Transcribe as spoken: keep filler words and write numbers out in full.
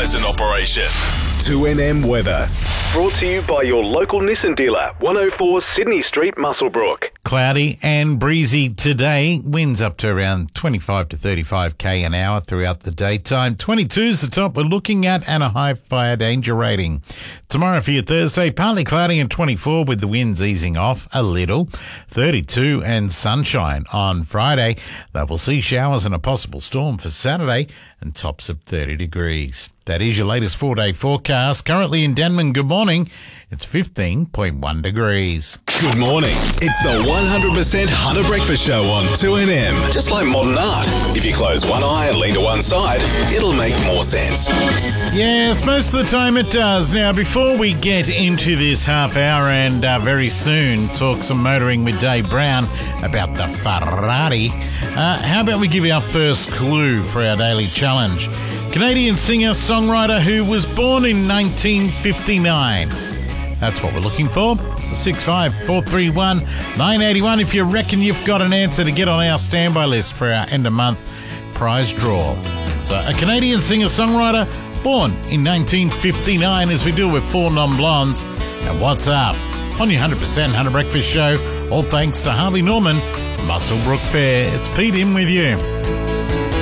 pleasant operation. two N M weather. Brought to you by your local Nissan dealer, one oh four Sydney Street, Muswellbrook. Cloudy and breezy today. Winds up to around twenty-five to thirty-five k an hour throughout the daytime. twenty-two is the top we're looking at and a high fire danger rating. Tomorrow for your Thursday, partly cloudy and twenty-four with the winds easing off a little. thirty-two and sunshine on Friday. That will see showers and a possible storm for Saturday and tops of thirty degrees. That is your latest four-day forecast. Currently in Denman, good morning. It's fifteen point one degrees. Good morning. It's the one hundred percent Hunter Breakfast Show on two N M. Just like modern art. If you close one eye and lean to one side, it'll make more sense. Yes, most of the time it does. Now, before we get into this half hour and uh, very soon talk some motoring with Dave Brown about the Ferrari, uh, how about we give you our first clue for our daily challenge? Canadian singer-songwriter who was born in nineteen fifty-nine. That's what we're looking for. It's a six five four three one nine eight one if you reckon you've got an answer to get on our standby list for our end-of-month prize draw. So a Canadian singer-songwriter born in nineteen fifty-nine, as we do with four non-blondes. And what's up? On your one hundred percent Hunter Breakfast Show, all thanks to Harvey Norman, Muswellbrook Fair. It's Pete in with you.